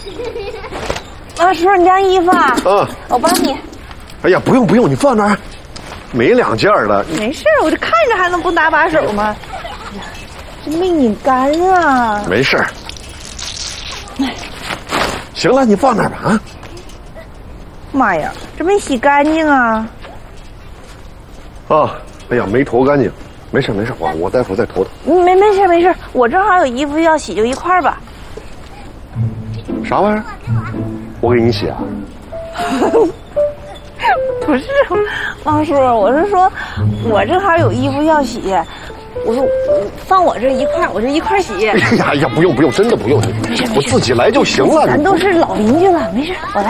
啊，叔，你家衣服啊？ 嗯， 我帮你。 哎呀，不用不用，你放那儿，没2件了。 没事，我这看着还能不搭把手吗？哎呀，这没拧干啊。 没事。行了，你放那儿吧啊。 妈呀，这没洗干净啊！ 啊，哎呀，没投干净，没事没事，我待会儿再投它。 没事，我正好有衣服要洗，就一块儿吧。 啥玩意儿？我给你洗啊？ 不是，王叔，我是说，我正好有衣服要洗，我说放我这一块，我就一块洗。 哎呀，不用，真的不用，我自己来就行了。 咱都是老邻居了，没事，我来。